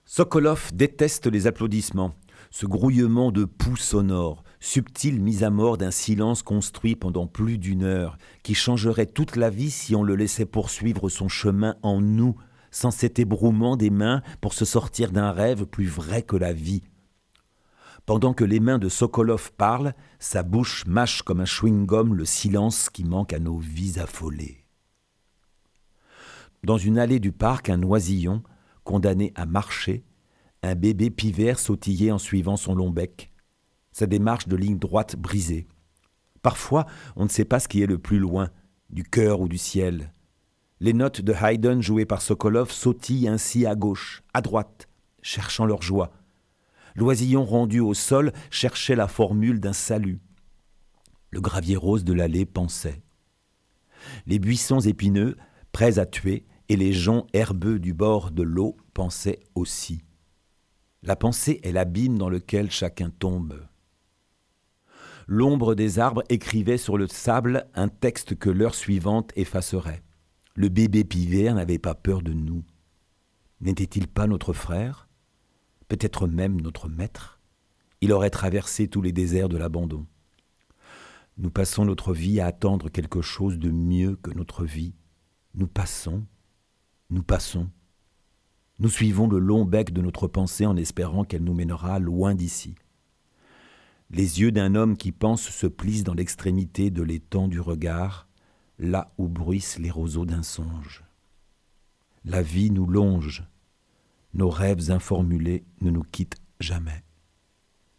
Sokolov déteste les applaudissements, ce grouillement de poux sonores, subtile mise à mort d'un silence construit pendant plus d'une heure, qui changerait toute la vie si on le laissait poursuivre son chemin en nous, sans cet ébrouement des mains pour se sortir d'un rêve plus vrai que la vie. Pendant que les mains de Sokolov parlent, sa bouche mâche comme un chewing-gum le silence qui manque à nos vies affolées. Dans une allée du parc, un oisillon, condamné à marcher, un bébé pivert sautillait en suivant son long bec, sa démarche de ligne droite brisée. Parfois, on ne sait pas ce qui est le plus loin, du cœur ou du ciel. Les notes de Haydn jouées par Sokolov sautillent ainsi à gauche, à droite, cherchant leur joie. L'oisillon rendu au sol cherchait la formule d'un salut. Le gravier rose de l'allée pensait. Les buissons épineux, prêts à tuer, et les joncs herbeux du bord de l'eau pensaient aussi. La pensée est l'abîme dans lequel chacun tombe. L'ombre des arbres écrivait sur le sable un texte que l'heure suivante effacerait. Le bébé pivert n'avait pas peur de nous. N'était-il pas notre frère ? Peut-être même notre maître ? Il aurait traversé tous les déserts de l'abandon. Nous passons notre vie à attendre quelque chose de mieux que notre vie. Nous passons. Nous suivons le long bec de notre pensée en espérant qu'elle nous mènera loin d'ici. Les yeux d'un homme qui pense se plissent dans l'extrémité de l'étang du regard, là où bruissent les roseaux d'un songe. La vie nous longe, nos rêves informulés ne nous quittent jamais.